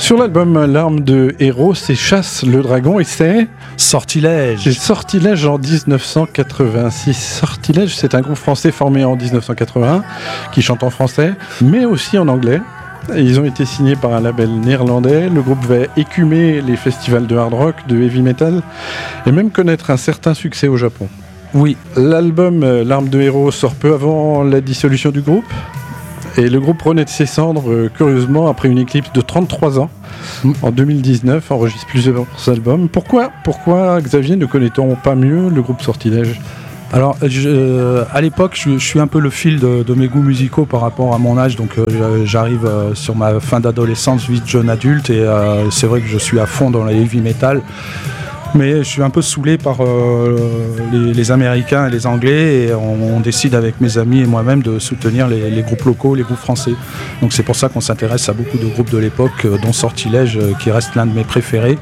Sur l'album L'arme de héros, c'est Chasse le dragon et c'est Sortilège. C'est Sortilège en 1986. Sortilège, c'est un groupe français formé en 1981 qui chante en français, mais aussi en anglais. Et ils ont été signés par un label néerlandais. Le groupe va écumer les festivals de hard rock, de heavy metal et même connaître un certain succès au Japon. Oui. L'album L'arme de héros sort peu avant la dissolution du groupe. Et le groupe renaît de ses cendres, curieusement, après une éclipse de 33 ans. En 2019, enregistre plusieurs albums. Pourquoi, Xavier, ne connaît-on pas mieux le groupe Sortilège ? Alors, à l'époque, je suis un peu le fil de mes goûts musicaux par rapport à mon âge. Donc, j'arrive sur ma fin d'adolescence, vie de jeune adulte. Et c'est vrai que je suis à fond dans la heavy metal. Mais je suis un peu saoulé par les Américains et les Anglais et on décide avec mes amis et moi-même de soutenir les groupes locaux, les groupes français. Donc c'est pour ça qu'on s'intéresse à beaucoup de groupes de l'époque, dont Sortilège qui reste l'un de mes préférés.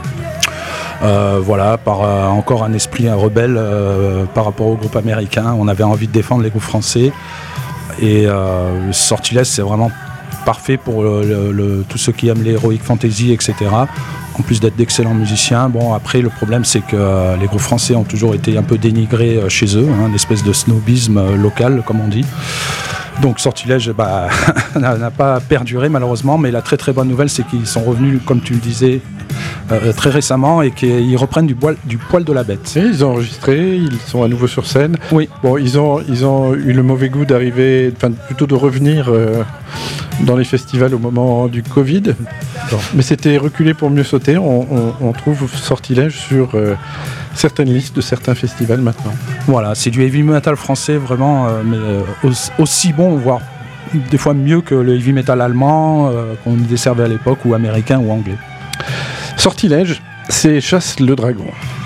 Voilà, par encore un esprit rebelle par rapport aux groupes américains. On avait envie de défendre les groupes français et Sortilège c'est vraiment parfait pour tous ceux qui aiment l'heroic fantasy, etc. En plus d'être d'excellents musiciens. Bon, après, le problème, c'est que les groupes français ont toujours été un peu dénigrés chez eux, une espèce de snobisme local, comme on dit. Donc, Sortilège n'a pas perduré, malheureusement, mais la très très bonne nouvelle, c'est qu'ils sont revenus, comme tu le disais, très récemment et qu'ils reprennent du poil de la bête. Et ils ont enregistré, ils sont à nouveau sur scène. Oui. Bon, ils ont eu le mauvais goût d'arriver, plutôt de revenir dans les festivals au moment du Covid. Bon. Mais c'était reculé pour mieux sauter. On trouve Sortilège sur certaines listes de certains festivals maintenant. Voilà, c'est du heavy metal français vraiment, mais aussi bon, voire des fois mieux que le heavy metal allemand qu'on desservait à l'époque, ou américain ou anglais. Sortilège, c'est Chasse le dragon.